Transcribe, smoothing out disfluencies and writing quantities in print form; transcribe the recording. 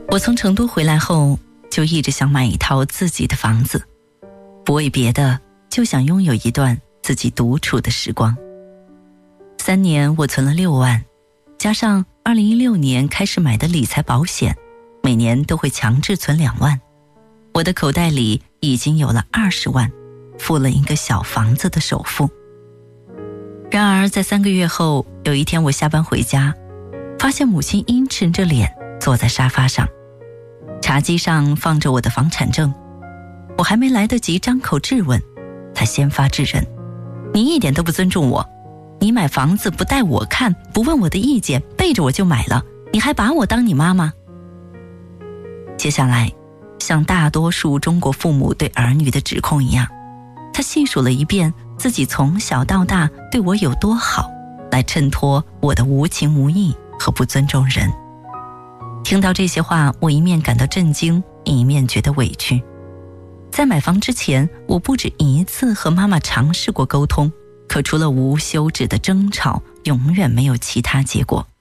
我从成都回来后，就一直想买一套自己的房子，不为别的，就想拥有一段自己独处的时光。3年我存了6万，加上2016年开始买的理财保险，每年都会强制存2万，我的口袋里已经有了20万，付了一个小房子的首付。然而在3个月后，有一天我下班回家，发现母亲阴沉着脸坐在沙发上，茶几上放着我的房产证。我还没来得及张口质问，她先发制人：你一点都不尊重我，你买房子不带我看，不问我的意见，背着我就买了，你还把我当你妈妈？接下来像大多数中国父母对儿女的指控一样，他细数了一遍自己从小到大对我有多好，来衬托我的无情无义和不尊重人。听到这些话，我一面感到震惊，一面觉得委屈。在买房之前，我不止一次和妈妈尝试过沟通，可除了无休止的争吵，永远没有其他结果。